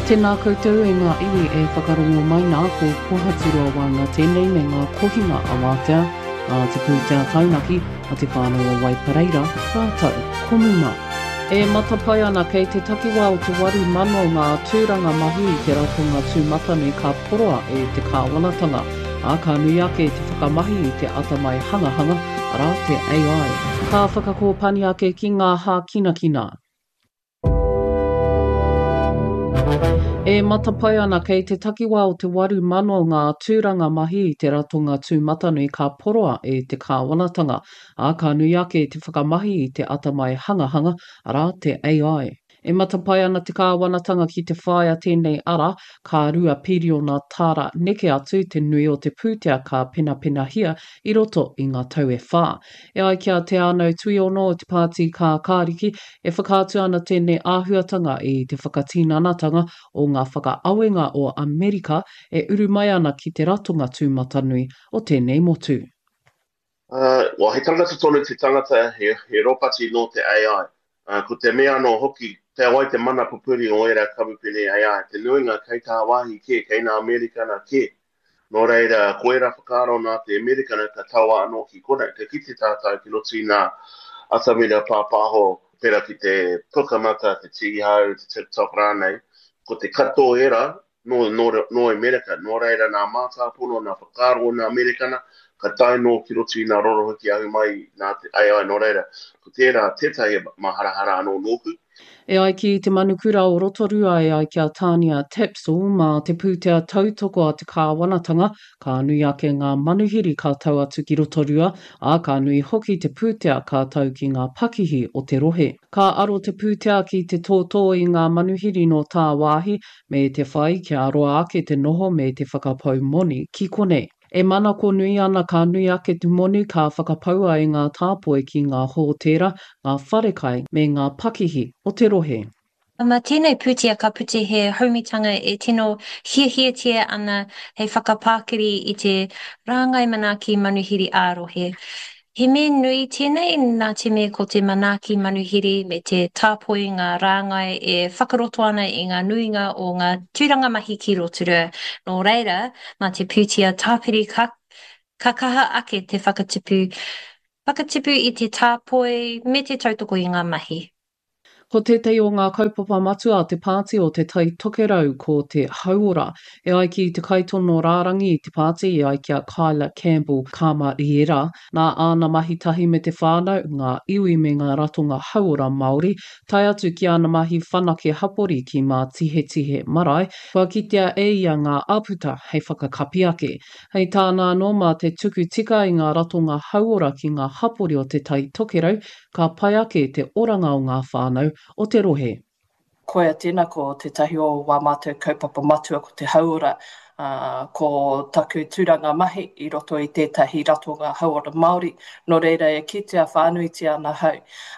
Tēnā koutou e ngā iwi e whakarongo mai nā ko Pohaturo wanga tēnei me ngā kohinga a wātea, te pūtea taunaki, a te whānau a Waipareira, rātau, komuma. E matapai ana kei te takiwā o te waru mano ngā tūranga mahi i te ratonga tūmatanui ka poroa e te kāwanatanga, a ka nui ake te whakamahi i te atamai hangahanga, ara te AI. Ka whakakōpani ake ki ngā hā kinakina. E matapai ana kei te takiwā o te waru mano ngā tūranga mahi i te ratonga tūmatanui ka poroa e te kāwanatanga, a ka nui ake te whakamahi i te atamai hangahanga, ara te AI. E matapai ana te kāwanatanga ki te whaia tēnei ara, ka rua piri o ngā tāra neke atu te nui o te pūtea ka pena hia i roto i ngā tau e whā. E ai kia te anau tui ono o te pāti ka kāriki, e whakātu ana tēnei āhuatanga i te whakatīnanatanga o ngā whakaawenga o Amerika e uru mai ana ki te ratonga tūmatanui o tēnei motu. He tangata tonu te tangata he ropati no te AI. Ko te mea no hoki te awai te mana pupuri o era kamupene AI. Te nuinga kei tā wāhi ke, kei nā Amerikana ke. Nō reira, koe ra whakaro nā te Amerikana ka taua anō ki kona. Te kiti tātai ki roti nā atamira pāpāho pera ki te pukamata, te tigihau, te TikTok rānei. Ko te kato era no Amerika. Nō reira nā mātāpono, nā whakaro nā Amerikana. Ka taino ki roti nā rorohiki ahu mai nā te AI no reira. Ko tērā tētai maharahara anō nōku. E ai ki te manukura o Rotorua e ai kia Tania Tapsell mā te pūtea tautoko a te kāwanatanga, ka nui ake ngā manuhiri ka tau atu ki Rotorua, a ka nui hoki te pūtea ka tau ki ngā pakihi o te rohe. Ka aro te pūtea ki te tōtō i ngā manuhiri no tā wāhi, me te whai kia aroa ake te noho me te whakapau moni ki konei. E mana ko nui ana ka nui ake te monu ka whakapaua i ngā tāpoe ki ngā hōtera, ngā wharekai me ngā pakihi o te rohe. Ma tēnei pūtea ka puti he haumitanga e tino hiahiatia ana hei whakapākiri i te rāngai manaki manuhiri ārohe. He me nui tēnei nā te me ko te manaki manuhiri me te tāpoi ngā rāngai e whakaroto ana i ngā nuinga o ngā tūranga mahi ki Rotorua. Nō reira, mā te pūtea tāpiri ka kaha ake te whakatipu i te tāpoi me te tautoko i ngā mahi. Ko tētei o ngā kaupapa matua te pāti o te tai tokerau ko te hauora. E ai ki te kaitono rārangi i te pāti e ai kia Kyla Campbell Kamariera. Nā āna mahi tahi me te whānau, ngā iwi me ngā ratonga hauora Māori, tai atu ki ana mahi whanake hapori ki mā tihe marae, kua kitea e ia ngā aputa hei whakakapi ake. Hei tāna anō mā te tuku tika i ngā ratonga hauora ki ngā hapori o te tai tokerau, ka pai ake te oranga o ngā whānau o te rohe. Koea tēnā ko te tahi o wā mātou kaupapa matua ko te hauora, ko taku tūranga mahi i roto i tētahi ratonga hauora Māori. Nō reira e kitea whānuitia ana hau.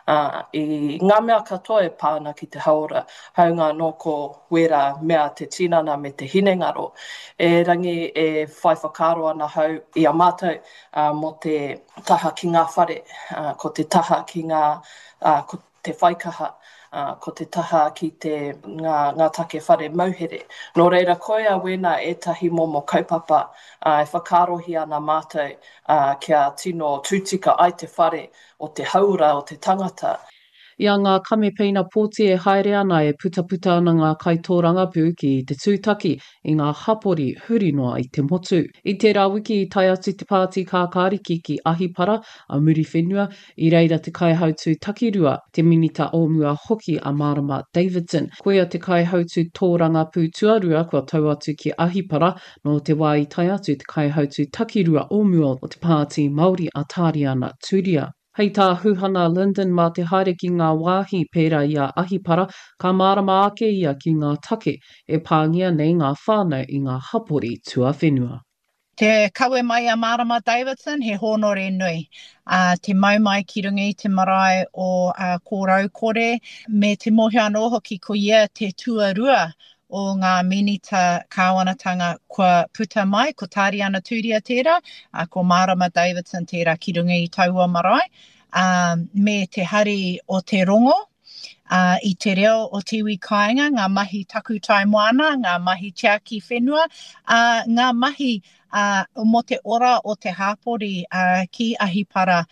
I ngā mea katoa e pāna ki te hauora, haunga no ko wera mea te tinana me te hinengaro. E rangi e whai whakaro ana hau i a mātou mo te taha ki ngā whare, ko te taha ki ngā ko te whaikaha, ko te taha ki ngā take whare mauhere. Nō reira koea wena etahi momo kaupapa e whakarohi ana mātou kia tino tūtika ai te whare o te haura o te tangata. Ia ngā kamepena pōti e haere ana e puta ana ngā kaitōranga pū ki te tūtaki i ngā hapori huri noa i te motu. I tērā wiki i tai atu te pāti kā kāriki ki Ahipara a muri whenua, i reira te kaihautu takirua te minita o mua hoki a Marama Davidson. Koea te kaihautu tōranga pū tuarua kua tau atu ki Ahipara, no te wā i tai atu te kaihautu takirua o mua o te pāti Māori a Tariana Turia. Hei tā huhana Lyndon mā te haere ki ngā wāhi pērā i a Ahipara, ka mārama ake ia ki ngā take e pāngia nei ngā whānau i ngā hapori tua whenua. Te kaue mai a Marama Davidson, he hōnore nui. Te maumai ki runga i te marae o kōrau kore, me te mohi anō hoki ko ia te tuarua o ngā minita kāwanatanga kua puta mai, ko Tariana Turia tērā, ko Marama Davidson tērā ki runga i taua marae, me te hari o te rongo, I te reo o Tiwi Kāinga, ngā mahi taku tai moana, ngā mahi tia ki whenua, ngā mahi mo te ora o te hāpori ki Ahipara.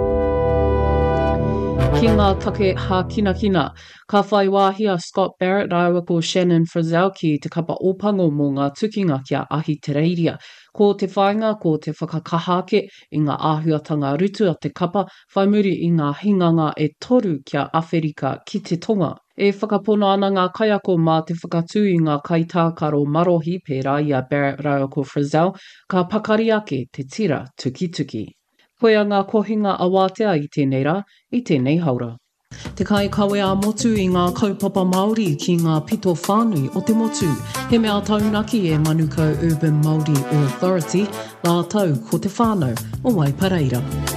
Ki ngā take hākinakina, ka whai wāhia Scott Barrett rāua ko Shannon Frizzell ki te kapa ōpango mō ngā tukinga kia Ahitereiria. Ko te whainga, ko te whakakahake i ngā āhuatanga rutu a te kapa, whai muri i ngā hinganga e toru kia Awherika ki te tonga. E whakapono ana ngā kaiako mā te whakatū i ngā kaitākaro marohi pērā i a Barrett rāua ko Frizzell, ka pakari ake te tira tuki. Koea ngā kohinga awatea i tēnei rā, i tēnei haura. Te kai kawe a motu i ngā kaupapa Māori ki ngā pito whānui o te motu. He mea taunaki e Manukau Urban Māori Authority, la tau ko te whānau o Waipareira.